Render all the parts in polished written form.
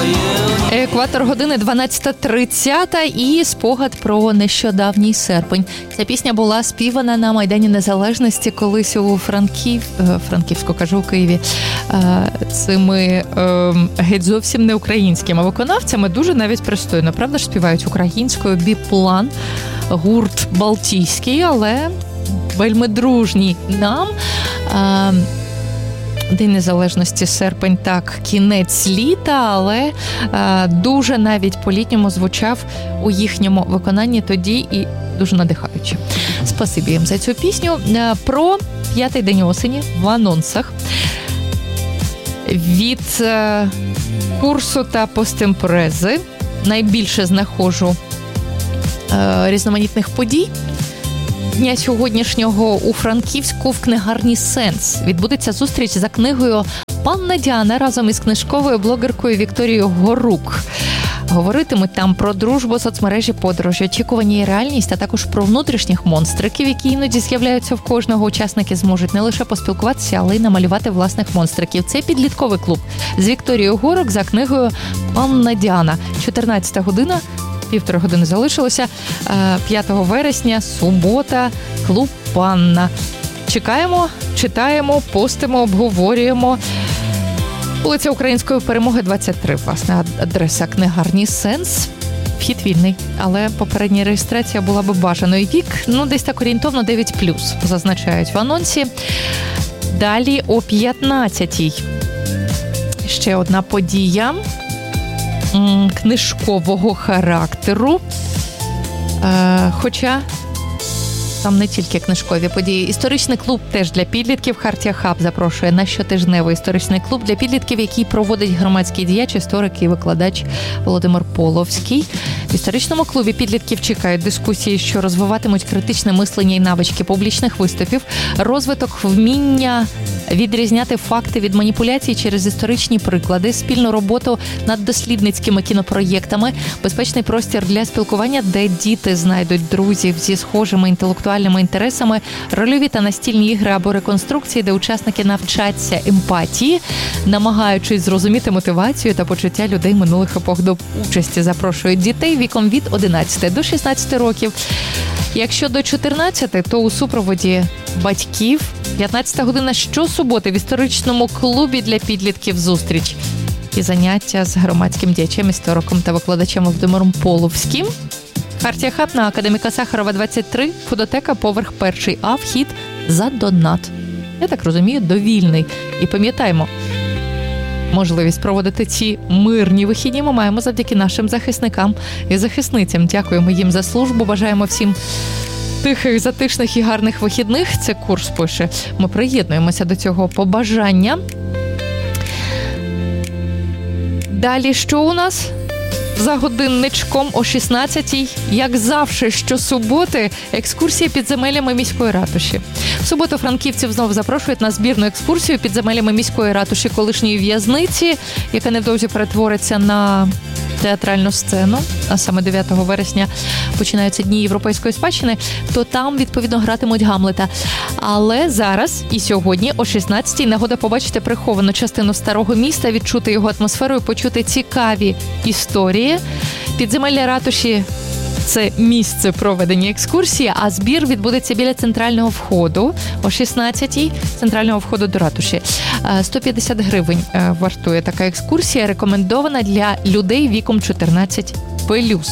Екватор години 12:30 і спогад про нещодавній серпень. Ця пісня була співана на Майдані Незалежності колись у Франківську, кажу, у Києві, цими геть зовсім не українськими виконавцями, дуже навіть пристойно. Правда ж, співають українською, біплан, гурт балтійський, але вельми дружній нам. День Незалежності, серпень, так, кінець літа, але дуже навіть по-літньому звучав у їхньому виконанні тоді і дуже надихаюче. Спасибі їм за цю пісню. Про 5-й день осені в анонсах від курсу та постімпрези найбільше знаходжу різноманітних подій. Дня сьогоднішнього у Франківську в книгарні «Сенс» відбудеться зустріч за книгою «Панна Діана» разом із книжковою блогеркою Вікторією Горук. Говоритимуть там про дружбу, соцмережі, подорожі, очікування і реальність, а також про внутрішніх монстриків, які іноді з'являються в кожного. Учасники зможуть не лише поспілкуватися, але й намалювати власних монстриків. Це підлітковий клуб з Вікторією Горук за книгою «Панна Діана». 14 година. 1,5 години залишилося. 5 вересня, субота, клуб «Панна». Чекаємо, читаємо, постимо, обговорюємо. Вулиця Української Перемоги, 23, власне, адреса книгарні «Сенс». Вхід вільний, але попередня реєстрація була би бажаною. Вік, десь так орієнтовно 9+, зазначають в анонсі. Далі о 15-й. Ще одна подія книжкового характеру, хоча там не тільки книжкові події. Історичний клуб теж для підлітків. Хартія Хаб запрошує на щотижневий історичний клуб для підлітків, який проводить громадський діяч, історик і викладач Володимир Половський. В історичному клубі підлітків чекають дискусії, що розвиватимуть критичне мислення і навички публічних виступів, розвиток вміння відрізняти факти від маніпуляцій через історичні приклади, спільну роботу над дослідницькими кінопроєктами, безпечний простір для спілкування, де діти знайдуть друзів зі схожими інтелектуальними інтересами, рольові та настільні ігри або реконструкції, де учасники навчаться емпатії, намагаючись зрозуміти мотивацію та почуття людей минулих епох. До участі запрошують дітей віком від 11 до 16 років. Якщо до 14, то у супроводі батьків. 15 година щосуботи в історичному клубі для підлітків зустріч і заняття з громадським діячем, істориком та викладачем Володимиром Половським. Хартія Хаб на Академіка Сахарова, 23, фудотека, поверх 1 А, вхід за донат. Я так розумію, довільний. І пам'ятаємо, можливість проводити ці мирні вихідні ми маємо завдяки нашим захисникам і захисницям. Дякуємо їм за службу, бажаємо всім тихих, затишних і гарних вихідних. Це курс пише. Ми приєднуємося до цього побажання. Далі що у нас? За годинничком о 16-й, як завжди, щосуботи, екскурсія підземеллями міської ратуші. В суботу франківців знову запрошують на збірну екскурсію підземеллями міської ратуші колишньої в'язниці, яка невдовзі перетвориться на театральну сцену, а саме 9 вересня починаються Дні європейської спадщини, то там, відповідно, гратимуть Гамлета. Але зараз і сьогодні о 16-й нагода побачити приховану частину старого міста, відчути його атмосферу і почути цікаві історії. Підземелля ратуші – це місце проведення екскурсії, а збір відбудеться біля центрального входу о 16-й, центрального входу до ратуші. 150 гривень вартує така екскурсія, рекомендована для людей віком 14+.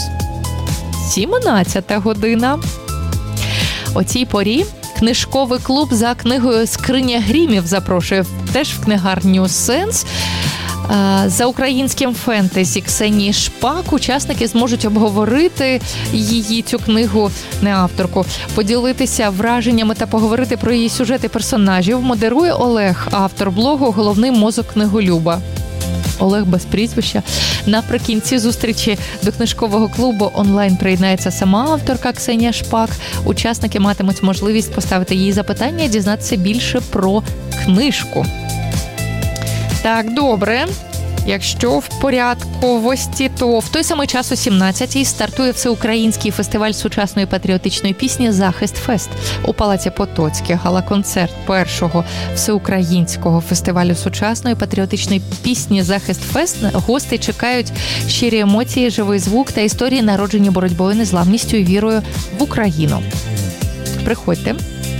17 година. О цій порі книжковий клуб за книгою «Скриня грімів» запрошує теж в книгарню «Сенс». За українським фентезі Ксенії Шпак учасники зможуть обговорити її, цю книгу, не авторку, поділитися враженнями та поговорити про її сюжет і персонажів. Модерує Олег, автор блогу «Головний мозок книголюба». Олег без прізвища. Наприкінці зустрічі до книжкового клубу онлайн приєднається сама авторка Ксенія Шпак. Учасники матимуть можливість поставити їй запитання і дізнатися більше про книжку. Так, добре. Якщо в порядковості, то в той самий час о 17-й стартує всеукраїнський фестиваль сучасної патріотичної пісні «Захист Фест» у Палаці Потоцьких. Гала-концерт першого всеукраїнського фестивалю сучасної патріотичної пісні «Захист Фест». Гости чекають щирі емоції, живий звук та історії, народжені боротьбою, незламністю і вірою в Україну. Приходьте.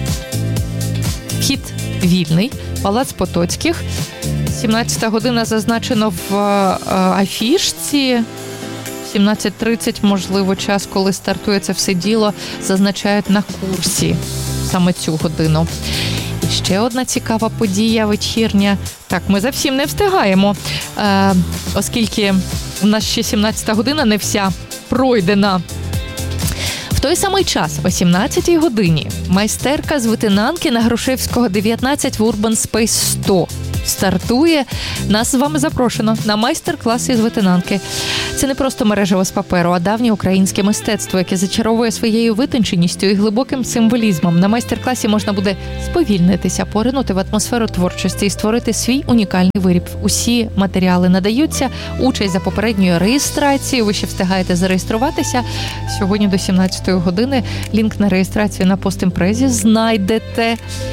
Вхід вільний. Палац Потоцьких. 17 година зазначено в афішці. 17:30, можливо, час, коли стартує це все діло, зазначають на курсі саме цю годину. І ще одна цікава подія вечірня. Так, ми за всім не встигаємо, оскільки у нас ще 17 година, не вся пройдена. В той самий час, о 17-й годині, майстерка з витинанки на Грушевського, 19 в Urban Space 100 стартує. Нас з вами запрошено на майстер-клас із витинанки. Це не просто мережево з паперу, а давнє українське мистецтво, яке зачаровує своєю витонченістю і глибоким символізмом. На майстер-класі можна буде сповільнитися, поринути в атмосферу творчості і створити свій унікальний виріб. Усі матеріали надаються, участь за попередньою реєстрацією. Ви ще встигаєте зареєструватися. Сьогодні до 17-ї години лінк на реєстрацію на постімпрезі знайдете.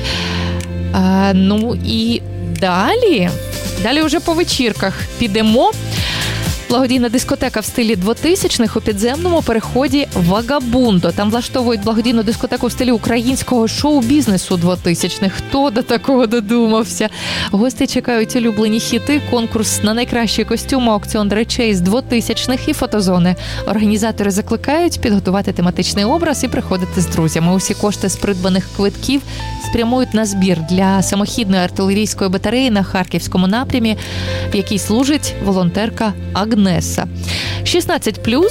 Ну і далі вже по вечірках підемо. Благодійна дискотека в стилі 2000-х у підземному переході «Вагабундо». Там влаштовують благодійну дискотеку в стилі українського шоу-бізнесу 2000-х. Хто до такого додумався? Гості чекають улюблені хіти, конкурс на найкращі костюми, аукціон речей з 2000-х і фотозони. Організатори закликають підготувати тематичний образ і приходити з друзями. Усі кошти з придбаних квитків спрямують на збір для самохідної артилерійської батареї на Харківському напрямі, в якій служить волонтерка Агнеса. 16+.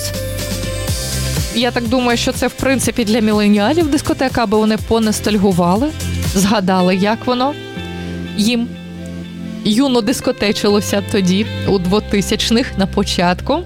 Я так думаю, що це, в принципі, для міленіалів дискотека, аби вони понестальгували, згадали, як воно їм юно дискотечилося тоді, у 2000-х, на початку.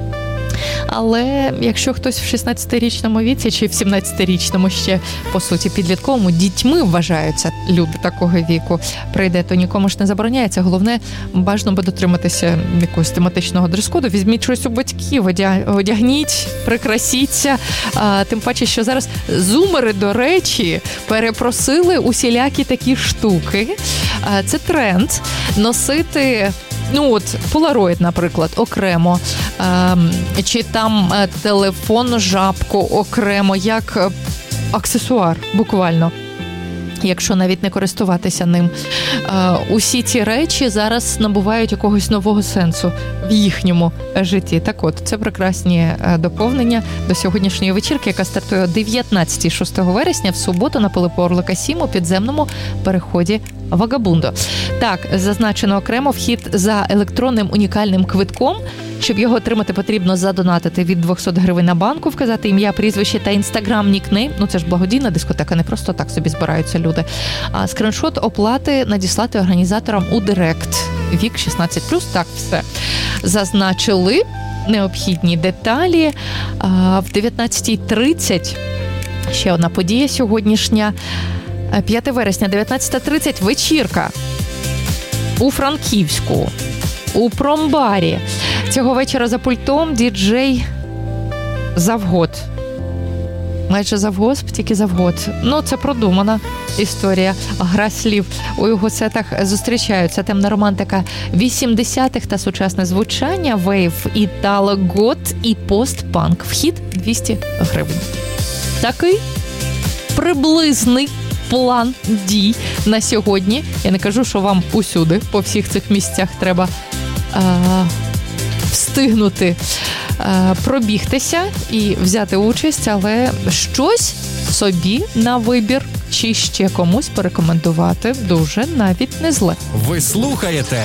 Але якщо хтось в 16-річному віці чи в 17-річному ще, по суті, підлітковому, дітьми вважаються люди такого віку, прийде, то нікому ж не забороняється. Головне, бажано би дотриматися якогось тематичного дрес-коду. Візьміть щось у батьків, одягніть, прикрасіться. Тим паче, що зараз зумери, до речі, перепросили усілякі такі штуки. Це тренд носити... Ну от, Polaroid, наприклад, окремо, чи там телефон, жабку окремо, як аксесуар, буквально, якщо навіть не користуватися ним. Усі ці речі зараз набувають якогось нового сенсу в їхньому житті. Так от, це прекрасні доповнення до сьогоднішньої вечірки, яка стартує о 19-й 6 вересня в суботу на Пилипа Орлика 7 у підземному переході «Вагабундо». Так, зазначено окремо вхід за електронним унікальним квитком. Щоб його отримати, потрібно задонатити від 200 гривень на банку, вказати ім'я, прізвище та інстаграм-нікнейм. Ну, це ж благодійна дискотека, не просто так собі збираються люди. А скріншот оплати надіслати організаторам у директ. Вік 16+, так, все. Зазначили необхідні деталі. В 19:30 ще одна подія сьогоднішня. 5 вересня, 19:30, вечірка у Франківську, у промбарі. Цього вечора за пультом діджей Завгод. Майже завгосп, тільки Завгод. Ну, це продумана історія. Гра слів. У його сетах зустрічаються темна романтика 80-х та сучасне звучання, вейв, італо, гот і постпанк. Вхід 200 гривень. Такий приблизний план дій на сьогодні. Я не кажу, що вам усюди, по всіх цих місцях треба встигнути пробігтися і взяти участь, але щось собі на вибір чи ще комусь порекомендувати дуже навіть не зле. Ви слухаєте